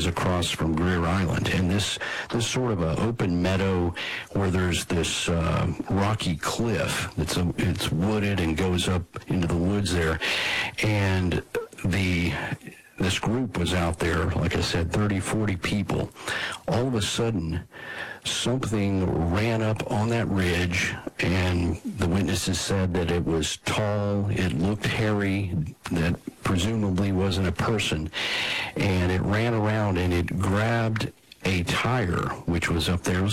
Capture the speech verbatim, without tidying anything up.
is across from Greer Island, and this this sort of a open meadow where there's this uh, rocky cliff that's a, it's wooded and goes up into the woods there, and the this group was out there, like I said, thirty, forty people. All of a sudden, something ran up on that ridge, and the witnesses said that it was tall, it looked hairy, that presumably wasn't a person, and it ran around and it grabbed a tire, which was up there. It was